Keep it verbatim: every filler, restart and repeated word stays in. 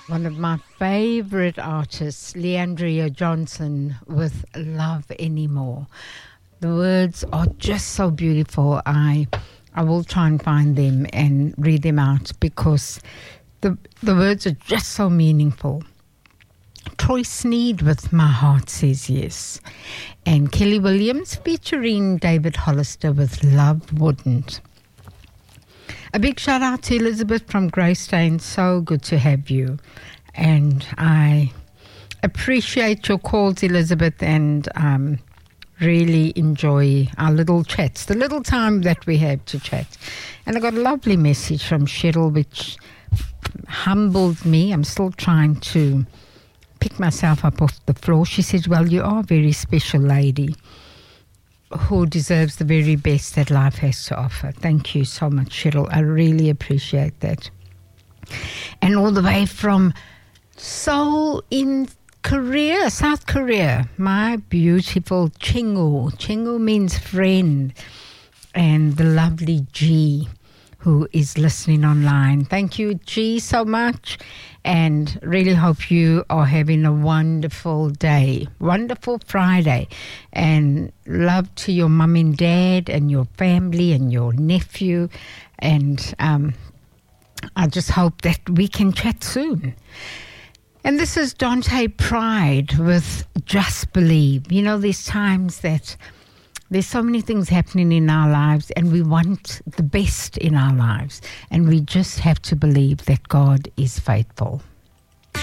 One of my favorite artists, Leandria Johnson, with Love Anymore. The words are just so beautiful. I I will try and find them and read them out because the the words are just so meaningful. Troy Sneed with My Heart Says Yes. And Kelly Williams featuring David Hollister with Love Wouldn't. A big shout out to Elizabeth from Greystone. So good to have you. And I appreciate your calls, Elizabeth, and um, really enjoy our little chats, the little time that we have to chat. And I got a lovely message from Cheryl, which humbled me. I'm still trying to pick myself up off the floor. She said, well, you are a very special lady who deserves the very best that life has to offer. Thank you so much, Cheryl. I really appreciate that. And all the way from Seoul in Korea, South Korea, my beautiful Chingu. Chingu means friend. And the lovely G, who is listening online. Thank you, G, so much. And really hope you are having a wonderful day, wonderful Friday. And love to your mum and dad and your family and your nephew. And um, I just hope that we can chat soon. And this is Dante Pride with Just Believe. You know, there's times that there's so many things happening in our lives and we want the best in our lives. And we just have to believe that God is faithful.